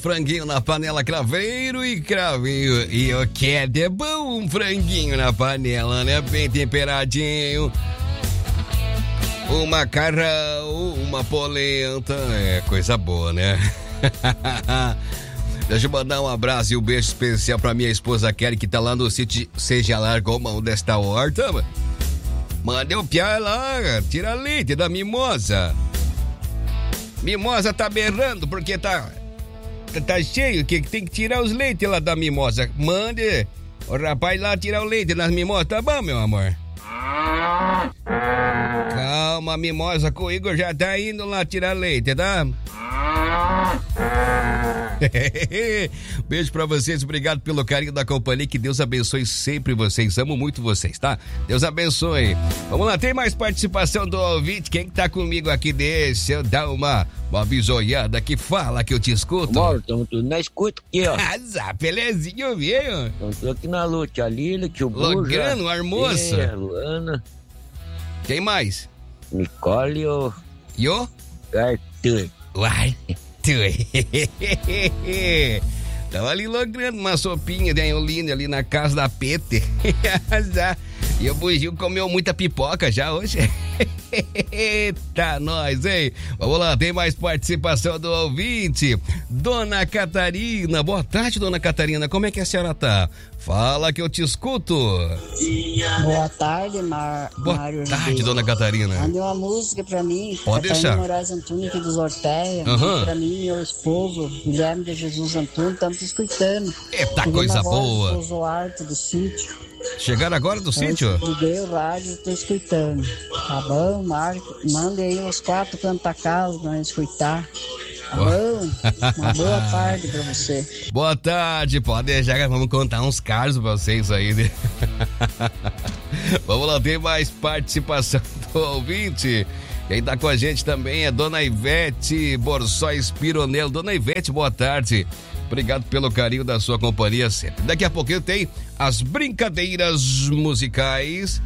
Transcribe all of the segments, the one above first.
Franguinho na panela, craveiro e cravinho. E o que é de bom, um franguinho na panela, né? Bem temperadinho. Um macarrão, uma polenta. É coisa boa, né? Deixa eu mandar um abraço e um beijo especial pra minha esposa Kelly, que tá lá no sítio. Você já largou mão desta horta, mano? Manda o piá lá, tira leite da mimosa. Mimosa tá berrando porque tá cheio, que tem que tirar os leites lá da mimosa. Mande o rapaz lá tirar o leite das mimosas, tá bom, meu amor? Calma, mimosa, que o Igor já tá indo lá tirar leite, tá? Beijo pra vocês, obrigado pelo carinho da companhia, que Deus abençoe sempre vocês, amo muito vocês, tá? Deus abençoe. Vamos lá, tem mais participação do ouvinte, quem que tá comigo aqui? Deixa eu dar uma bisoiada que fala que eu te escuto. Mauro, estamos tudo na escuta aqui, ó. Belezinho, veio. Estamos aqui na luta, a Lília, que o Buja. Lograno, a Armoça. É, Luana. Quem mais? Nicole e o Arthur. Uai, tava ali logrando uma sopinha de anholinha ali na casa da Pete. E o Bugio comeu muita pipoca já hoje. Eita, nós, hein? Vamos lá, tem mais participação do ouvinte. Dona Catarina, boa tarde, Dona Catarina, como é que a senhora tá? Fala que eu te escuto. Boa tarde, Mário. Boa tarde, Dona Catarina. Mande uma música pra mim. Pode deixar. Moraes Antônio aqui dos Orteia. Pra mim e meu esposo, Guilherme de Jesus Antônio, estamos te escutando. Eita, coisa boa. Eu sou arte do sítio. Chegaram agora do sítio? Liguei o rádio e tô escutando. Tá bom, Marco? Mande aí uns 4 cantacausos pra gente escutar. Tá bom? Uma boa tarde pra você. Boa tarde, pode deixar, vamos contar uns casos pra vocês aí, né? Vamos lá, tem mais participação do ouvinte. Quem tá com a gente também é Dona Ivete Borsóis Pironello. Dona Ivete, boa tarde. Obrigado pelo carinho da sua companhia sempre. Daqui a pouquinho tem as brincadeiras musicais.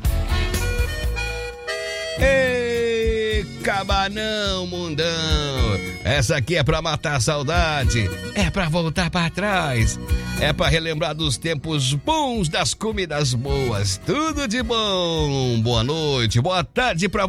Ei, cabanão, mundão. Essa aqui é pra matar a saudade. É pra voltar pra trás. É pra relembrar dos tempos bons, das comidas boas. Tudo de bom. Boa noite, boa tarde pra